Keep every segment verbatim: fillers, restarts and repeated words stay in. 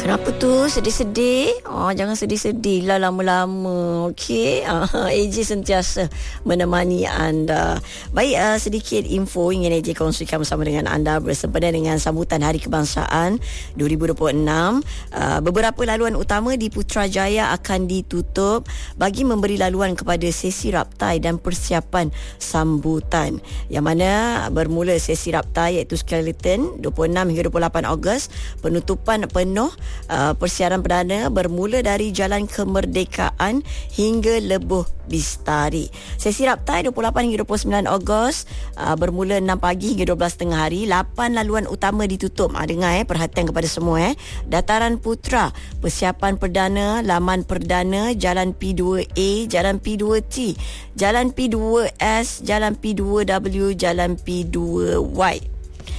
Kenapa tu sedih-sedih? Oh, jangan sedih-sedih lah lama-lama. Okey. Uh, A J sentiasa menemani anda. Baik, uh, sedikit info ingin A J kongsikan bersama dengan anda bersempena dengan sambutan Hari Kebangsaan dua ribu dua puluh enam. Uh, beberapa laluan utama di Putrajaya akan ditutup bagi memberi laluan kepada sesi raptai dan persiapan sambutan. Yang mana bermula sesi raptai iaitu skeleton dua puluh enam hingga dua puluh lapan Ogos. Penutupan penuh Uh, persiaran perdana bermula dari Jalan Kemerdekaan hingga Lebuh Bistari. Sesi raptai dua puluh lapan hingga dua puluh sembilan Ogos, uh, bermula enam pagi hingga dua belas tengah hari. lapan laluan utama ditutup. Ah, dengar eh, perhatian kepada semua eh. Dataran Putra, persiapan perdana, laman perdana, Jalan P dua A, Jalan P dua T, Jalan P dua S, Jalan P dua W, Jalan P dua Y.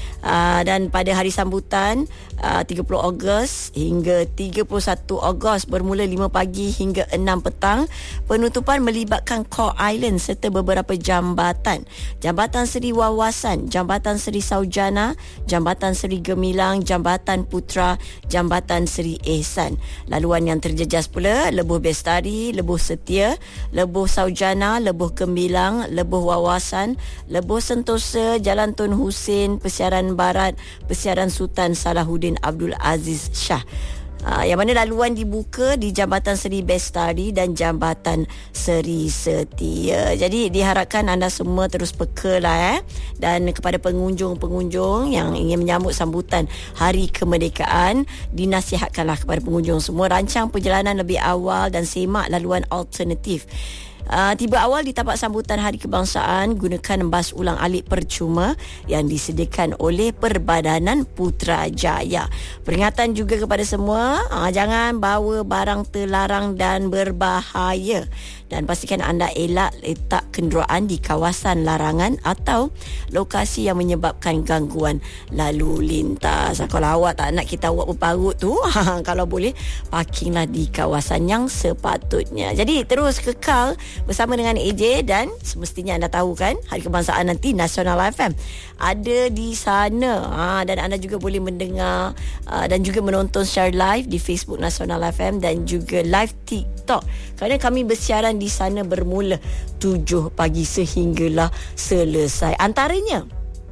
Uh, dan pada hari sambutan uh, tiga puluh Ogos hingga tiga puluh satu Ogos bermula lima pagi hingga enam petang. Penutupan melibatkan Core Island serta beberapa jambatan. Jambatan Seri Wawasan, Jambatan Seri Saujana, Jambatan Seri Gemilang, Jambatan Putra, Jambatan Seri Ehsan. Laluan yang terjejas pula Lebuh Bestari, Lebuh Setia, Lebuh Saujana, Lebuh Gemilang, Lebuh Wawasan, Lebuh Sentosa, Jalan Tun Husin, Persiaran Barat, Persiaran Sultan Salahuddin Abdul Aziz Shah. Uh, yang mana laluan dibuka di Jambatan Seri Bestari dan Jambatan Seri Setia. Jadi diharapkan anda semua terus peka lah eh. Dan kepada pengunjung-pengunjung yang ingin menyambut sambutan Hari Kemerdekaan, dinasihatkanlah kepada pengunjung semua rancang perjalanan lebih awal dan semak laluan alternatif. Uh, tiba awal di tapak sambutan Hari Kebangsaan, gunakan bas ulang alik percuma yang disediakan oleh Perbadanan Putrajaya. Peringatan juga kepada semua, uh, jangan bawa barang terlarang dan berbahaya. Dan pastikan anda elak letak kenderaan di kawasan larangan atau lokasi yang menyebabkan gangguan lalu lintas. Kalau awak tak nak kita awak berparut tu, kalau boleh parkinglah di kawasan yang sepatutnya. Jadi terus kekal bersama dengan A J, dan semestinya anda tahu kan, Hari Kebangsaan nanti Nasional F M ada di sana. Ha, dan anda juga boleh mendengar uh, dan juga menonton secara live di Facebook Nasional F M dan juga live TikTok. Kerana kami bersiaran di sana bermula tujuh pagi sehinggalah selesai. Antaranya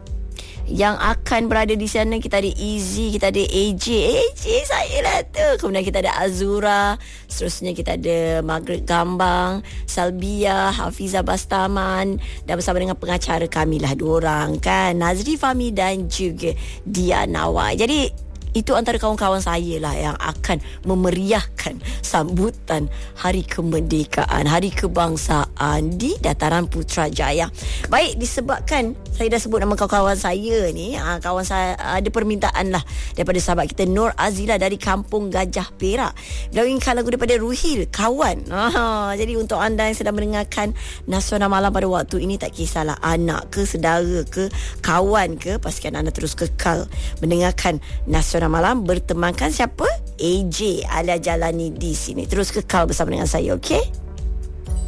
yang akan berada di sana, kita ada Easy, kita ada A J. A J saya lah tu. Kemudian kita ada Azura. Seterusnya kita ada Margaret Gambang, Salbia, Hafiza Bastaman, dan bersama dengan pengacara kami lah dua orang kan, Nazri Fahmi dan juga Diana Wai. Jadi itu antara kawan-kawan saya lah yang akan memeriahkan sambutan Hari Kemerdekaan, Hari Kebangsaan di Dataran Putrajaya. Baik, disebabkan saya dah sebut nama kawan-kawan saya ni, ha, kawan saya ada permintaan lah daripada sahabat kita Nur Azila dari Kampung Gajah Perak. Beliau inginkan lagu daripada Ruhil, Kawan. Ha, jadi untuk anda yang sedang mendengarkan Nasional Malam pada waktu ini, tak kisahlah anak ke, saudara ke, kawan ke, pastikan anda terus kekal mendengarkan Nasional Malam bertemankan siapa? A J Alia Jalani di sini. Terus kekal bersama dengan saya, okey?